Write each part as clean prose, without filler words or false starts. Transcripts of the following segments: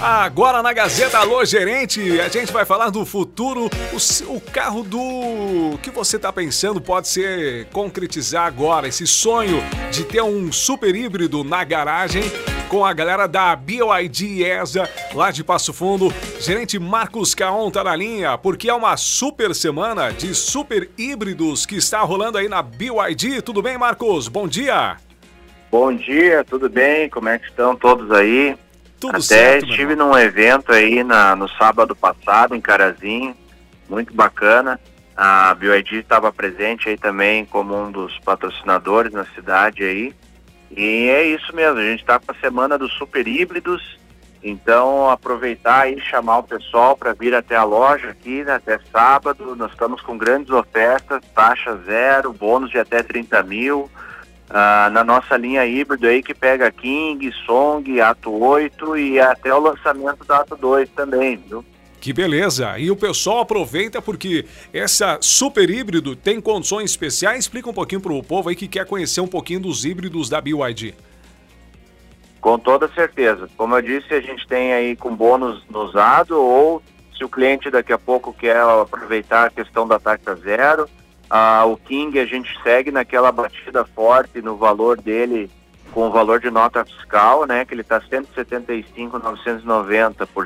Agora na Gazeta Alô Gerente, a gente vai falar do futuro. O carro que você está pensando pode ser concretizar agora, esse sonho de ter um super híbrido na garagem com a galera da BYD ESA lá de Passo Fundo. Gerente Marcos Caon tá na linha, porque é uma super semana de super híbridos que está rolando aí na BYD. Tudo bem, Marcos? Bom dia! Bom dia, tudo bem? Como é que estão todos aí? Tudo Até certo, estive num evento aí no sábado passado em Carazinho, muito bacana. A BYD estava presente aí também como um dos patrocinadores na cidade aí. E é isso mesmo, a gente está com a semana dos super híbridos, então aproveitar e chamar o pessoal para vir até a loja aqui, né, até sábado. Nós estamos com grandes ofertas, taxa zero, bônus de até 30 mil. Na nossa linha híbrido aí que pega King, Song, Ato 8 e até o lançamento da Ato 2 também, viu? Que beleza! E o pessoal aproveita porque essa super híbrido tem condições especiais. Explica um pouquinho para o povo aí que quer conhecer um pouquinho dos híbridos da BYD. Com toda certeza. Como eu disse, a gente tem aí com bônus no usado, ou se o cliente daqui a pouco quer aproveitar a questão da taxa zero, o King a gente segue naquela batida forte no valor dele, com o valor de nota fiscal, né, que ele está 175.990 por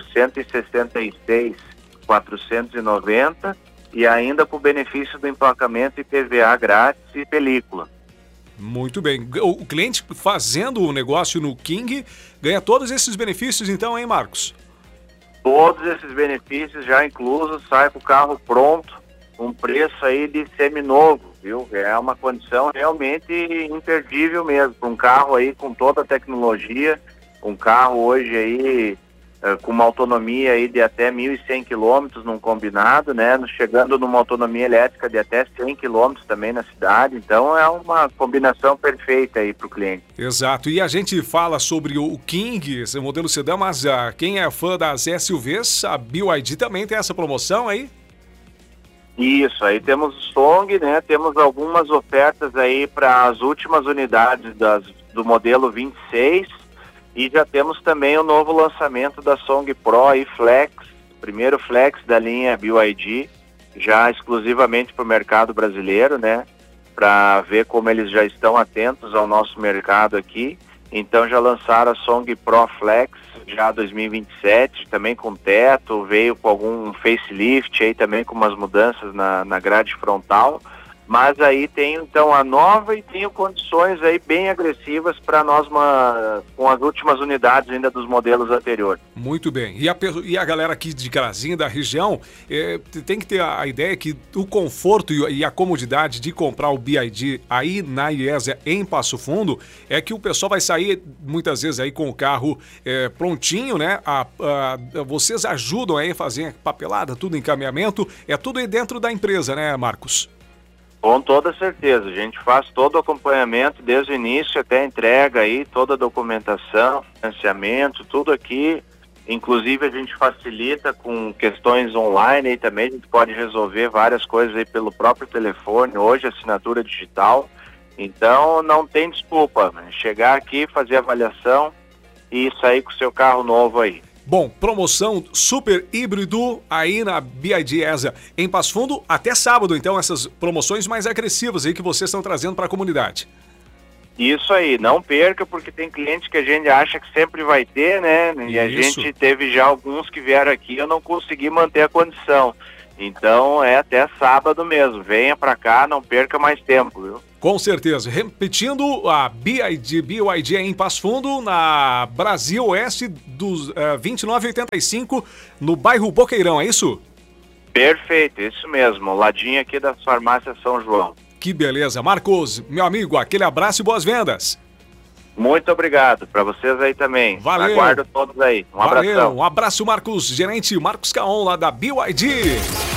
166.490 e ainda com o benefício do emplacamento IPVA grátis e película. Muito bem. O cliente fazendo o negócio no King ganha todos esses benefícios então, hein, Marcos? Todos esses benefícios já inclusos, sai com o carro pronto, um preço aí de seminovo, viu? É uma condição realmente imperdível mesmo, para um carro aí com toda a tecnologia, um carro hoje aí com uma autonomia aí de até 1.100 quilômetros num combinado, né? Chegando numa autonomia elétrica de até 100 quilômetros também na cidade, então é uma combinação perfeita aí para o cliente. Exato, e a gente fala sobre o King, esse modelo sedã, mas quem é fã das SUVs, a BYD também tem essa promoção aí? Isso, aí temos o Song, né? Temos algumas ofertas aí para as últimas unidades do modelo 26 e já temos também o novo lançamento da Song Pro e Flex, primeiro Flex da linha BYD, já exclusivamente para o mercado brasileiro, né? Para ver como eles já estão atentos ao nosso mercado aqui. Então já lançaram a Song Pro Flex já 2027, também com teto, veio com algum facelift aí também com umas mudanças na grade frontal, mas aí tem então a nova e tem condições aí bem agressivas para nós com as últimas unidades ainda dos modelos anteriores. Muito bem, e a galera aqui de Carazinho, da região, tem que ter a ideia que o conforto e a comodidade de comprar o BYD aí na IESA em Passo Fundo é que o pessoal vai sair muitas vezes aí com o carro prontinho, né? Vocês ajudam aí a fazer papelada, tudo encaminhamento, é tudo aí dentro da empresa, né, Marcos? Com toda certeza, a gente faz todo o acompanhamento desde o início até a entrega aí, toda a documentação, financiamento, tudo aqui, inclusive a gente facilita com questões online aí também, a gente pode resolver várias coisas aí pelo próprio telefone, hoje assinatura digital, então não tem desculpa, né? Chegar aqui, fazer a avaliação e sair com o seu carro novo aí. Bom, promoção super híbrido aí na BYD ESA em Passo Fundo até sábado, então essas promoções mais agressivas aí que vocês estão trazendo para a comunidade. Isso aí, não perca, porque tem clientes que a gente acha que sempre vai ter, né? E a gente teve já alguns que vieram aqui e eu não consegui manter a condição. Então é até sábado mesmo, venha para cá, não perca mais tempo, viu? Com certeza. Repetindo, a BYD em Passo Fundo, na Brasil Oeste, dos 2985, no bairro Boqueirão, é isso? Perfeito, isso mesmo, ladinho aqui da farmácia São João. Que beleza. Marcos, meu amigo, aquele abraço e boas vendas. Muito obrigado, para vocês aí também. Valeu. Aguardo todos aí. Um abração. Um abraço, Marcos, gerente Marcos Caon, lá da BYD.